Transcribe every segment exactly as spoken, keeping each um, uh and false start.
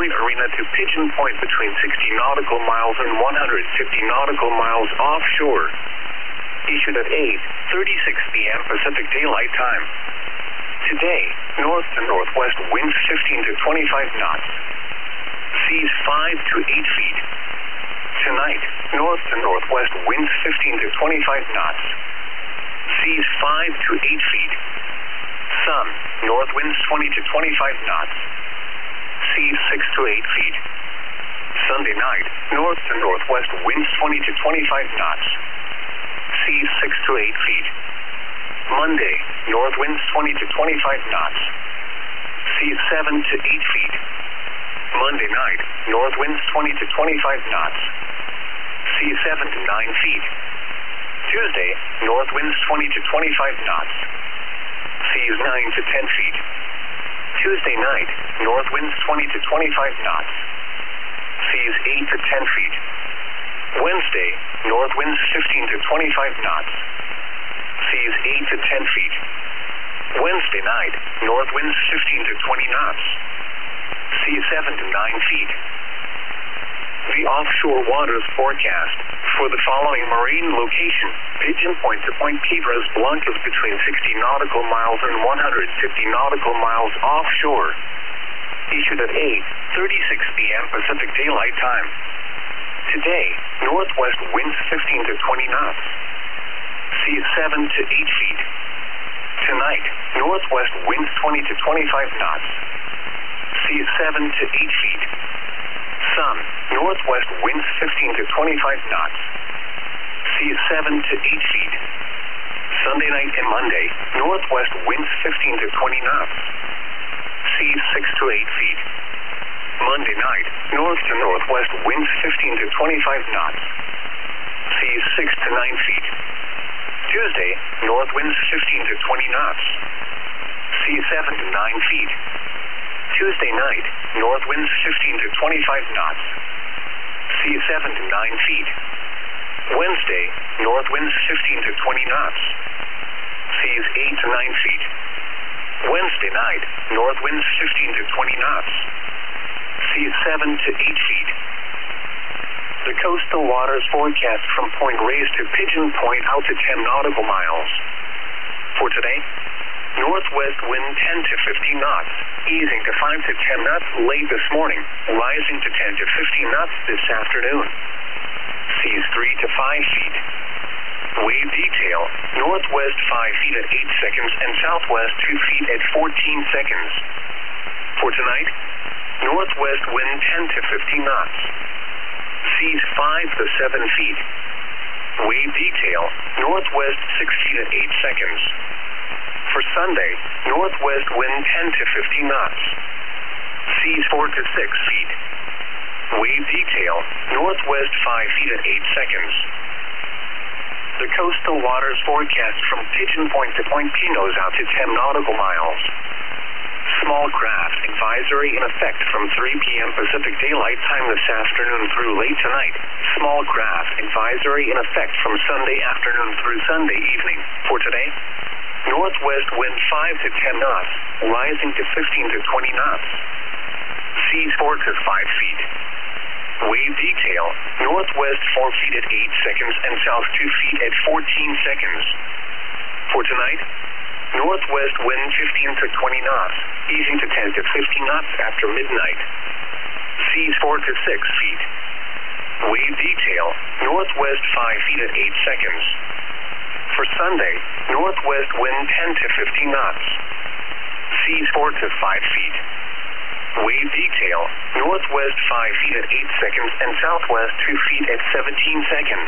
Arena to Pigeon Point between sixty nautical miles and one hundred fifty nautical miles offshore. Issued at eight thirty-six p m Pacific Daylight Time. Today, north to northwest winds fifteen to twenty-five knots. Seas five to eight feet. Tonight, north to northwest winds fifteen to twenty-five knots. Seas five to eight feet. Sun, north winds twenty to twenty-five knots. Seas six to eight feet. Sunday night, north to northwest winds twenty to twenty-five knots. Seas six to eight feet. Monday, north winds twenty to twenty-five knots. Seas seven to eight feet. Monday night, north winds twenty to twenty-five knots. Seas seven to nine feet. Tuesday, north winds twenty to twenty-five knots. Seas nine to ten feet. Tuesday night, north winds twenty to twenty-five knots. Seas eight to ten feet. Wednesday, north winds fifteen to twenty-five knots. Seas eight to ten feet. Wednesday night, north winds fifteen to twenty knots. Seas seven to nine feet. The offshore waters forecast for the following marine location: Pigeon Point to Point Piedras Blancas between sixty nautical miles and one hundred fifty nautical miles offshore. Issued at eight thirty-six p m Pacific Daylight Time. Today, northwest winds fifteen to twenty knots. Seas seven to eight feet. Tonight, northwest winds twenty to twenty-five knots. Seas seven to eight feet. Sun, northwest winds fifteen to twenty-five knots. Seas seven to eight feet. Sunday night and Monday, northwest winds fifteen to twenty knots. Seas six to eight feet. Monday night, north to northwest winds fifteen to twenty-five knots. Seas six to nine feet. Tuesday, north winds fifteen to twenty knots. Seas seven to nine feet. Tuesday night, north winds fifteen to twenty-five knots. Seas seven to nine feet. Wednesday, north winds fifteen to twenty knots. Seas eight to nine feet. Wednesday night, north winds fifteen to twenty knots. Seas seven to eight feet. The coastal waters forecast from Point Reyes to Pigeon Point out to ten nautical miles. For today, northwest wind ten to fifteen knots, easing to five to ten knots late this morning, rising to ten to fifteen knots this afternoon. Seas three to five feet. Wave detail, northwest five feet at eight seconds and southwest two feet at fourteen seconds. For tonight, northwest wind ten to fifteen knots. Seas five to seven feet. Wave detail, northwest six feet at eight seconds. For Sunday, northwest wind ten to fifteen knots. Seas four to six feet. Wave detail, northwest five feet at eight seconds. The coastal waters forecast from Pigeon Point to Point Pinos out to ten nautical miles. Small craft advisory in effect from three p m Pacific Daylight Time this afternoon through late tonight. Small craft advisory in effect from Sunday afternoon through Sunday evening. For today, northwest wind five to ten knots, rising to fifteen to twenty knots. Seas four to five feet. Wave detail, northwest four feet at eight seconds and south two feet at fourteen seconds. For tonight, northwest wind fifteen to twenty knots, easing to ten to fifteen knots after midnight. Seas four to six feet. Wave detail, northwest five feet at eight seconds. For Sunday, northwest wind ten to fifteen knots. Seas four to five feet. Wave detail, northwest five feet at eight seconds and southwest two feet at seventeen seconds.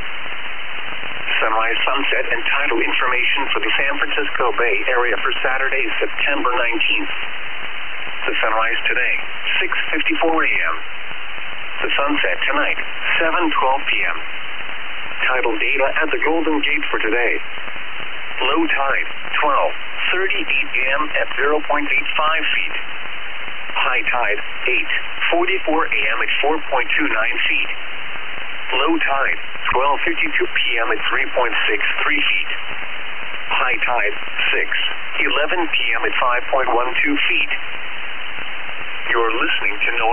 Sunrise, sunset, and tidal information for the San Francisco Bay Area for Saturday, September nineteenth. The sunrise today, six fifty-four a m The sunset tonight, seven twelve p m Tidal data at the Golden Gate for today. Low tide, twelve thirty-eight a m at zero point eight five feet. High tide, eight forty-four a m at four point two nine feet. Low tide, twelve fifty-two p m at three point six three feet. High tide, six eleven p m at five point one two feet. You're listening to NOAA.